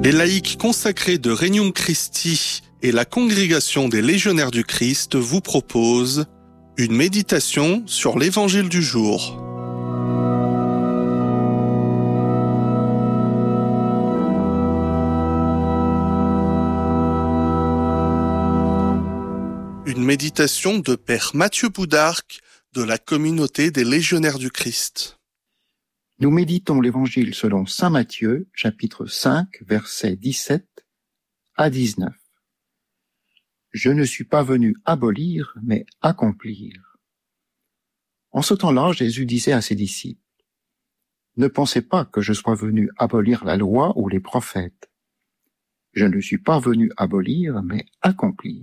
Les laïcs consacrés de Regnum Christi et la congrégation des légionnaires du Christ vous proposent une méditation sur l'évangile du jour. Une méditation de Père Mathieu Boudarc de la communauté des légionnaires du Christ. Nous méditons l'Évangile selon saint Matthieu, chapitre 5, versets 17 à 19. Je ne suis pas venu abolir, mais accomplir. En ce temps-là, Jésus disait à ses disciples, « Ne pensez pas que je sois venu abolir la loi ou les prophètes. Je ne suis pas venu abolir, mais accomplir.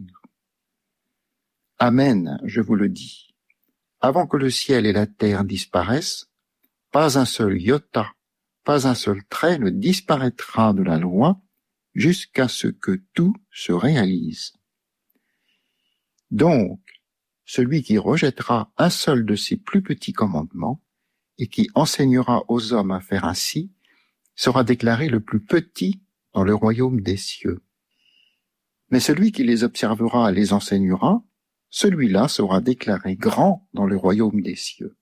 Amen, je vous le dis. Avant que le ciel et la terre disparaissent, pas un seul iota, pas un seul trait ne disparaîtra de la loi jusqu'à ce que tout se réalise. Donc, celui qui rejettera un seul de ces plus petits commandements et qui enseignera aux hommes à faire ainsi sera déclaré le plus petit dans le royaume des cieux. Mais celui qui les observera et les enseignera, celui-là sera déclaré grand dans le royaume des cieux.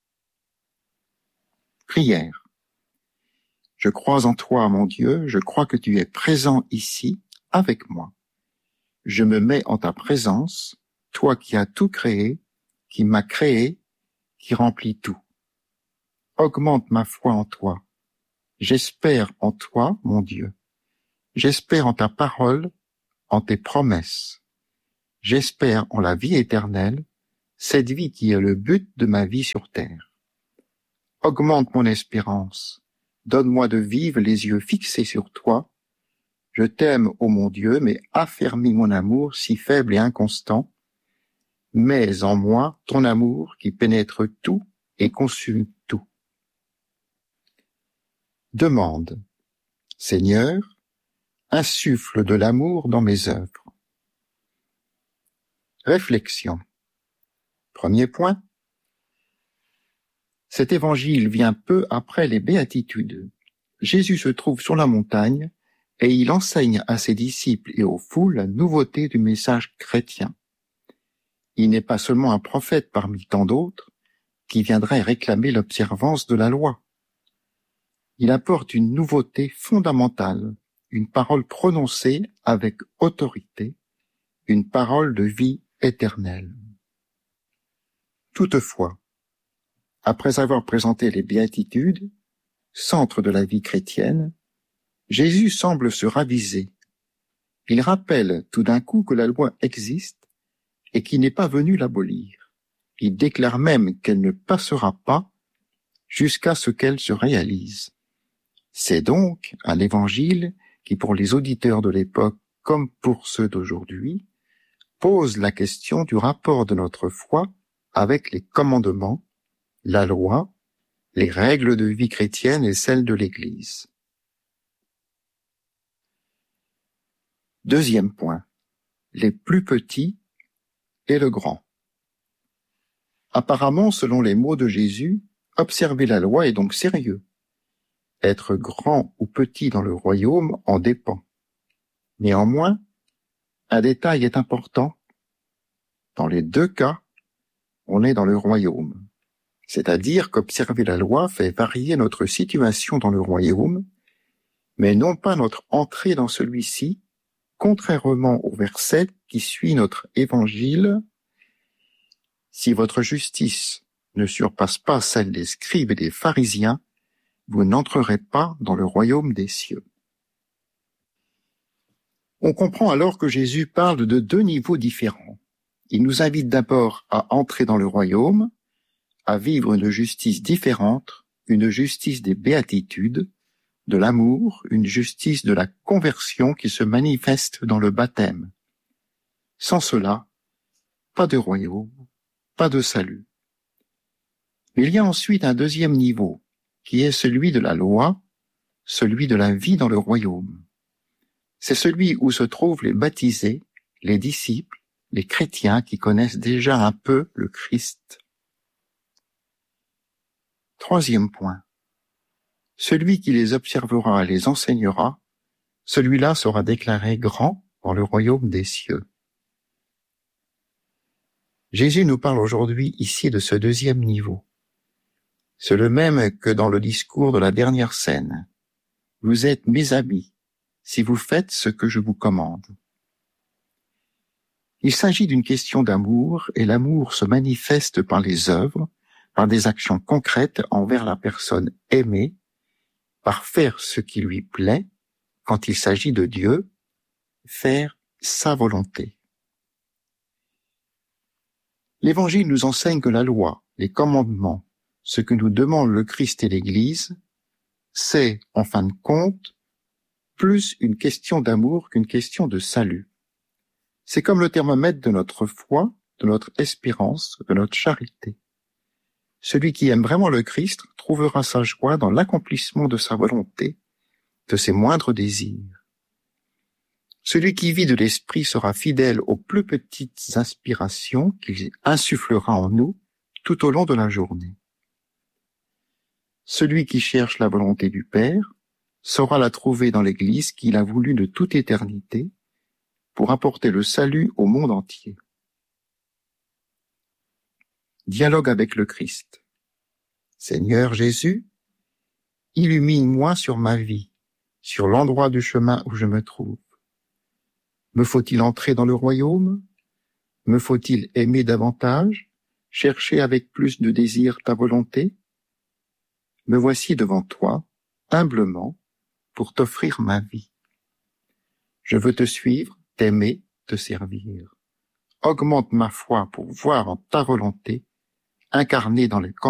Prière. Je crois en toi, mon Dieu, je crois que tu es présent ici, avec moi. Je me mets en ta présence, toi qui as tout créé, qui m'as créé, qui remplis tout. Augmente ma foi en toi. J'espère en toi, mon Dieu. J'espère en ta parole, en tes promesses. J'espère en la vie éternelle, cette vie qui est le but de ma vie sur terre. Augmente mon espérance, donne-moi de vivre les yeux fixés sur toi. Je t'aime, ô mon Dieu, mais affermis mon amour si faible et inconstant. Mets en moi ton amour qui pénètre tout et consume tout. Demande. Seigneur, insuffle de l'amour dans mes œuvres. Réflexion. Premier point. Cet évangile vient peu après les béatitudes. Jésus se trouve sur la montagne et il enseigne à ses disciples et aux foules la nouveauté du message chrétien. Il n'est pas seulement un prophète parmi tant d'autres qui viendraient réclamer l'observance de la loi. Il apporte une nouveauté fondamentale, une parole prononcée avec autorité, une parole de vie éternelle. Toutefois, après avoir présenté les béatitudes, centre de la vie chrétienne, Jésus semble se raviser. Il rappelle tout d'un coup que la loi existe et qu'il n'est pas venu l'abolir. Il déclare même qu'elle ne passera pas jusqu'à ce qu'elle se réalise. C'est donc un évangile qui, pour les auditeurs de l'époque comme pour ceux d'aujourd'hui, pose la question du rapport de notre foi avec les commandements, la loi, les règles de vie chrétienne et celles de l'Église. Deuxième point, les plus petits et le grand. Apparemment, selon les mots de Jésus, observer la loi est donc sérieux. Être grand ou petit dans le royaume en dépend. Néanmoins, un détail est important. Dans les deux cas, on est dans le royaume. C'est-à-dire qu'observer la loi fait varier notre situation dans le royaume, mais non pas notre entrée dans celui-ci, contrairement au verset qui suit notre évangile. Si votre justice ne surpasse pas celle des scribes et des pharisiens, vous n'entrerez pas dans le royaume des cieux. On comprend alors que Jésus parle de deux niveaux différents. Il nous invite d'abord à entrer dans le royaume, à vivre une justice différente, une justice des béatitudes, de l'amour, une justice de la conversion qui se manifeste dans le baptême. Sans cela, pas de royaume, pas de salut. Mais il y a ensuite un deuxième niveau, qui est celui de la loi, celui de la vie dans le royaume. C'est celui où se trouvent les baptisés, les disciples, les chrétiens qui connaissent déjà un peu le Christ. Troisième point. Celui qui les observera et les enseignera celui-là sera déclaré grand dans le royaume des cieux. Jésus nous parle aujourd'hui ici de ce deuxième niveau. C'est le même que dans le discours de la dernière scène. Vous êtes mes amis, si vous faites ce que je vous commande. Il s'agit d'une question d'amour, et l'amour se manifeste par les œuvres, par des actions concrètes envers la personne aimée, par faire ce qui lui plaît, quand il s'agit de Dieu, faire sa volonté. L'Évangile nous enseigne que la loi, les commandements, ce que nous demande le Christ et l'Église, c'est, en fin de compte, plus une question d'amour qu'une question de salut. C'est comme le thermomètre de notre foi, de notre espérance, de notre charité. Celui qui aime vraiment le Christ trouvera sa joie dans l'accomplissement de sa volonté, de ses moindres désirs. Celui qui vit de l'esprit sera fidèle aux plus petites inspirations qu'il insufflera en nous tout au long de la journée. Celui qui cherche la volonté du Père saura la trouver dans l'Église qu'il a voulu de toute éternité pour apporter le salut au monde entier. Dialogue avec le Christ. Seigneur Jésus, illumine-moi sur ma vie, sur l'endroit du chemin où je me trouve. Me faut-il entrer dans le royaume? Me faut-il aimer davantage, chercher avec plus de désir ta volonté? Me voici devant toi, humblement, pour t'offrir ma vie. Je veux te suivre, t'aimer, te servir. Augmente ma foi pour voir en ta volonté, incarnée dans les